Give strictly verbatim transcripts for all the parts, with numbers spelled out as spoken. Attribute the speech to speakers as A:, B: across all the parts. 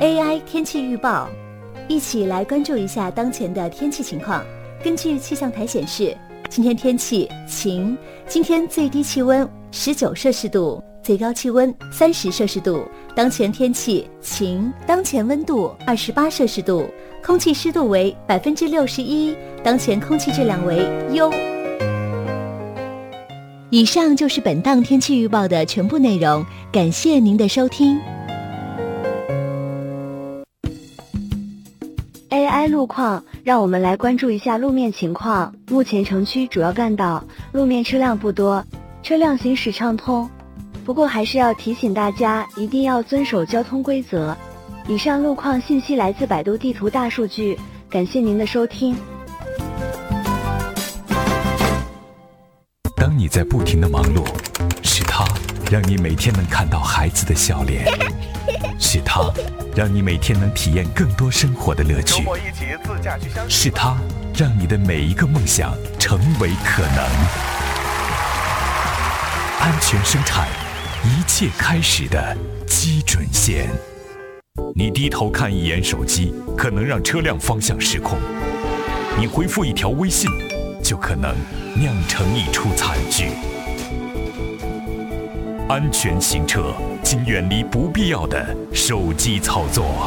A: A I 天气预报，一起来关注一下当前的天气情况。根据气象台显示，今天天气晴，今天最低气温十九摄氏度，最高气温三十摄氏度。当前天气晴，当前温度二十八摄氏度，空气湿度为百分之六十一，当前空气质量为优。以上就是本档天气预报的全部内容，感谢您的收听。
B: A I 路况，让我们来关注一下路面情况。目前城区主要干道路面车辆不多，车辆行驶畅通。不过还是要提醒大家，一定要遵守交通规则。以上路况信息来自百度地图大数据，感谢您的收听。
C: 当你在不停的忙碌，是他让你每天能看到孩子的笑脸，是他让你每天能体验更多生活的乐趣，是他让你的每一个梦想成为可能。安全生产，一切开始的基准线。你低头看一眼手机，可能让车辆方向失控；你回复一条微信，就可能酿成一出惨剧。安全行车，请远离不必要的手机操作。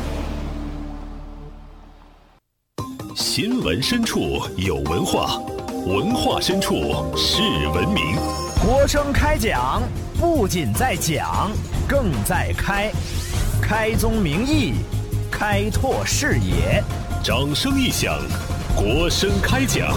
D: 新闻深处有文化，文化深处是文明。
E: 国声开讲，不仅在讲，更在开，开宗明义，开拓视野。
D: 掌声一响，国声开讲。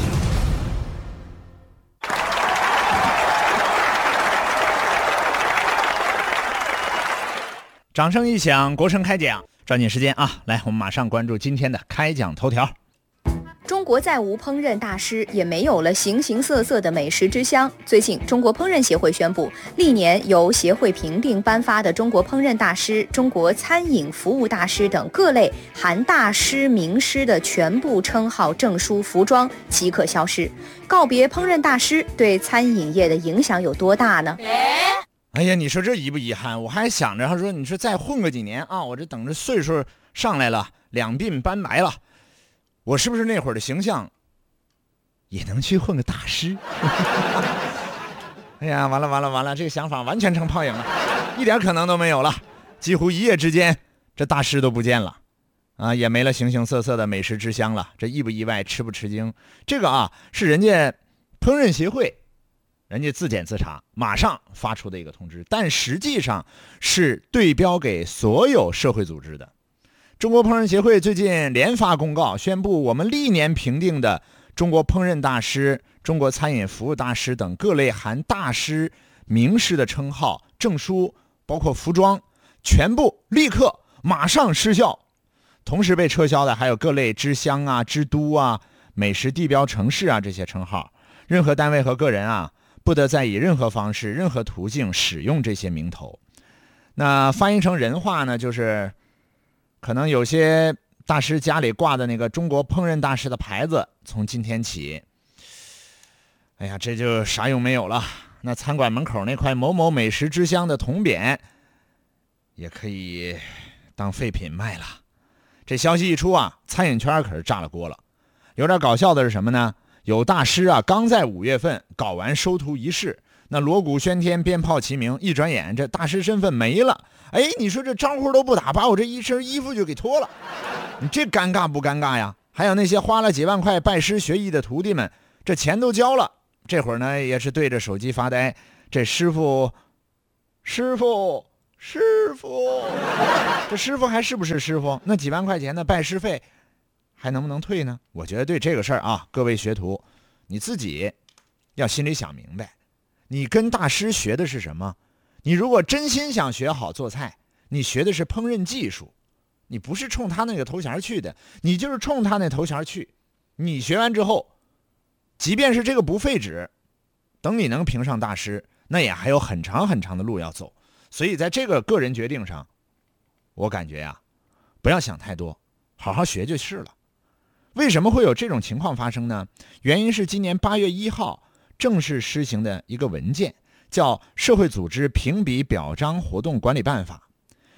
E: 掌声一响，国声开讲。抓紧时间啊，来，我们马上关注今天的开讲头条。
F: 中国再无烹饪大师，也没有了形形色色的美食之乡。最近，中国烹饪协会宣布，历年由协会评定颁发的中国烹饪大师、中国餐饮服务大师等各类含大师、名师的全部称号、证书、服装即可消失。告别烹饪大师对餐饮业的影响有多大呢？
E: 哎呀，你说这遗不遗憾？我还想着，他说你说再混个几年啊，我这等着岁数上来了，两鬓斑白了，我是不是那会儿的形象也能去混个大师？哎呀，完了完了完了，这个想法完全成泡影了，一点可能都没有了。几乎一夜之间，这大师都不见了啊，也没了形形色色的美食之乡了。这意不意外，吃不吃惊？这个啊，是人家烹饪协会人家自检自查马上发出的一个通知，但实际上是对标给所有社会组织的。中国烹饪协会最近连发公告，宣布我们历年评定的中国烹饪大师、中国餐饮服务大师等各类含大师、名师的称号、证书，包括服装，全部立刻马上失效。同时被撤销的还有各类之乡啊、之都啊、美食地标城市啊这些称号。任何单位和个人啊，不得再以任何方式、任何途径使用这些名头。那翻译成人话呢，就是可能有些大师家里挂的那个中国烹饪大师的牌子，从今天起，哎呀，这就啥用没有了。那餐馆门口那块某某美食之乡的铜匾，也可以当废品卖了。这消息一出啊，餐饮圈可是炸了锅了。有点搞笑的是什么呢？有大师啊，刚在五月份搞完收徒仪式，那锣鼓喧天，鞭炮齐鸣，一转眼这大师身份没了。哎，你说这招呼都不打，把我这一身衣服就给脱了，你这尴尬不尴尬呀？还有那些花了几万块拜师学艺的徒弟们，这钱都交了，这会儿呢也是对着手机发呆。这师傅，师傅，师傅，这师傅还是不是师傅？那几万块钱的拜师费还能不能退呢？我觉得对这个事儿啊，各位学徒，你自己要心里想明白，你跟大师学的是什么？你如果真心想学好做菜，你学的是烹饪技术，你不是冲他那个头衔去的，你就是冲他那头衔去。你学完之后，即便是这个不废纸，等你能评上大师，那也还有很长很长的路要走。所以在这个个人决定上，我感觉呀，不要想太多，好好学就是了。为什么会有这种情况发生呢？原因是今年八月一号正式施行的一个文件，叫《社会组织评比表彰活动管理办法》。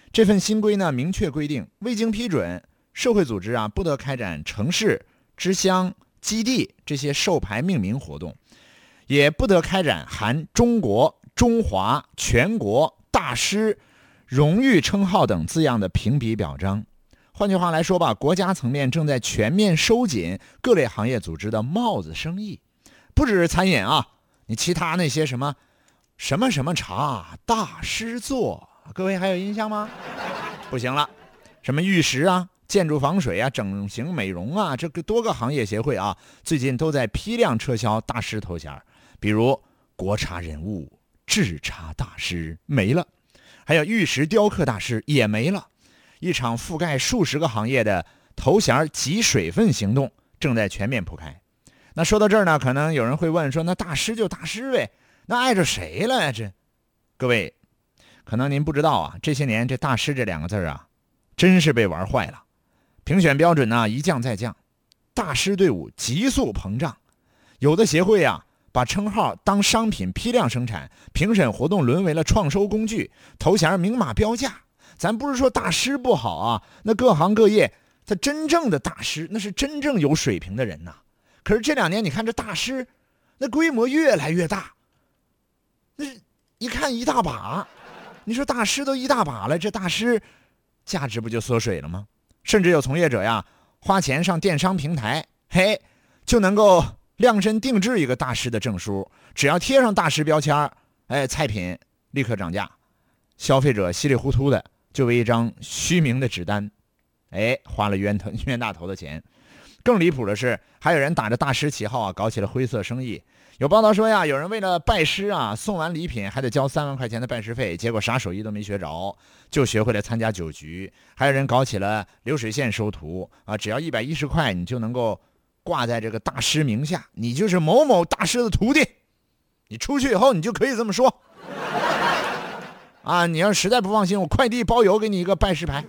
E: 这份新规呢，明确规定，未经批准，社会组织啊不得开展城市、支乡、基地这些授牌命名活动，也不得开展含中国、中华、全国、大师、荣誉称号等字样的评比表彰。换句话来说吧，国家层面正在全面收紧各类行业组织的帽子生意，不只是餐饮啊，你其他那些什么什么什么茶、大师做，各位还有印象吗？不行了，什么玉石啊、建筑防水啊、整形美容啊，这个多个行业协会啊，最近都在批量撤销大师头衔，比如国茶人物、制茶大师没了，还有玉石雕刻大师也没了。一场覆盖数十个行业的头衔集水分行动正在全面铺开。那说到这儿呢，可能有人会问说，那大师就大师呗，那碍着谁了呀？这各位，可能您不知道啊，这些年这大师这两个字啊，真是被玩坏了。评选标准呢一降再降，大师队伍急速膨胀，有的协会啊把称号当商品批量生产，评审活动沦为了创收工具，头衔明码标价。咱不是说大师不好啊，那各行各业他真正的大师，那是真正有水平的人呐。可是这两年你看这大师那规模越来越大，那一看一大把，你说大师都一大把了，这大师价值不就缩水了吗？甚至有从业者呀花钱上电商平台，嘿，就能够量身定制一个大师的证书，只要贴上大师标签，哎，菜品立刻涨价，消费者稀里糊涂的就为一张虚名的纸单，哎，花了冤头冤大头的钱。更离谱的是，还有人打着大师旗号啊，搞起了灰色生意。有报道说呀，有人为了拜师啊，送完礼品还得交三万块钱的拜师费，结果啥手艺都没学着，就学会了参加酒局。还有人搞起了流水线收徒啊，只要一百一十块，你就能够挂在这个大师名下，你就是某某大师的徒弟。你出去以后，你就可以这么说。啊，你要实在不放心，我快递包邮给你一个拜师牌。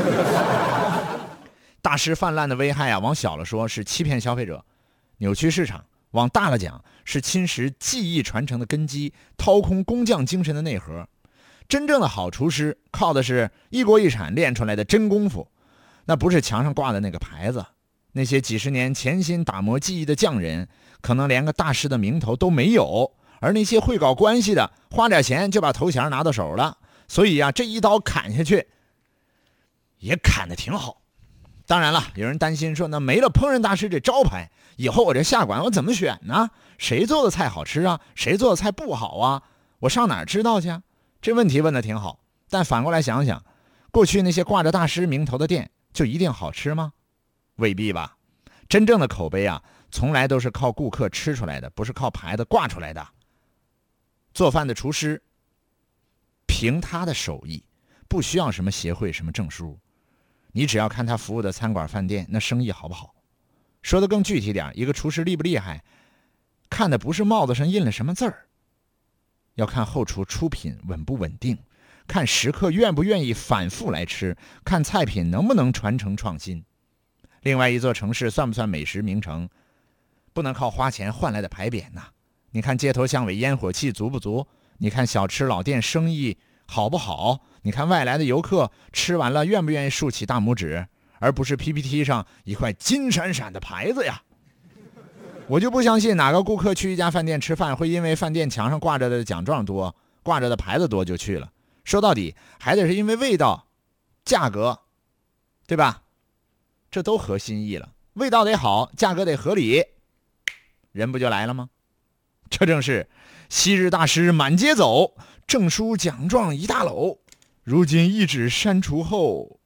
E: 大师泛滥的危害啊，往小了说是欺骗消费者、扭曲市场，往大了讲是侵蚀技艺传承的根基，掏空工匠精神的内核。真正的好厨师靠的是一锅一铲练出来的真功夫，那不是墙上挂的那个牌子。那些几十年潜心打磨技艺的匠人，可能连个大师的名头都没有，而那些会搞关系的，花点钱就把头衔拿到手了。所以啊，这一刀砍下去也砍得挺好。当然了，有人担心说，那没了烹饪大师这招牌，以后我这下馆我怎么选呢？谁做的菜好吃啊？谁做的菜不好啊？我上哪儿知道去啊？这问题问得挺好，但反过来想想，过去那些挂着大师名头的店就一定好吃吗？未必吧。真正的口碑啊，从来都是靠顾客吃出来的，不是靠牌子挂出来的。做饭的厨师凭他的手艺，不需要什么协会什么证书，你只要看他服务的餐馆饭店那生意好不好。说得更具体点，一个厨师厉不厉害，看的不是帽子上印了什么字儿，要看后厨出品稳不稳定，看食客愿不愿意反复来吃，看菜品能不能传承创新。另外，一座城市算不算美食名城，不能靠花钱换来的牌匾呐。你看街头巷尾烟火气足不足，你看小吃老店生意好不好，你看外来的游客吃完了愿不愿意竖起大拇指，而不是 P P T 上一块金闪闪的牌子呀。我就不相信哪个顾客去一家饭店吃饭会因为饭店墙上挂着的奖状多，挂着的牌子多就去了。说到底还得是因为味道、价格，对吧？这都合心意了，味道得好，价格得合理，人不就来了吗？这正是昔日大师满街走，证书奖状一大篓，如今一纸删除后，